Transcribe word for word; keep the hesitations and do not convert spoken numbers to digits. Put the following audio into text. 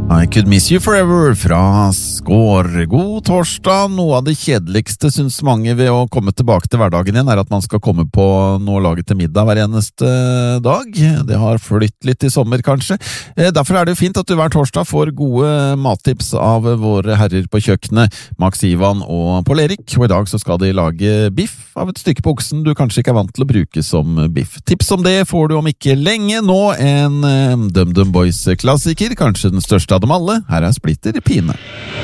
I Could Miss You Forever fra Skår. God torsdag. Noe av det kjedeligste synes mange ved å komme tilbake til hverdagen igjen er at man skal komme på noe laget til middag hver eneste dag. Det har flytt litt i sommer kanskje. Derfor er det jo fint at du hver torsdag får gode mattips av våre herrer på kjøkkenet, Max Ivan og Paul Erik. Og i dag så skal de lage biff av et stykke på oksen du kanskje ikke er vant til å bruke som biff. Tips om det får du om ikke lenge nå. En DumDum Boys klassiker, kanskje den største av dem alle. Her er Splitter Pine.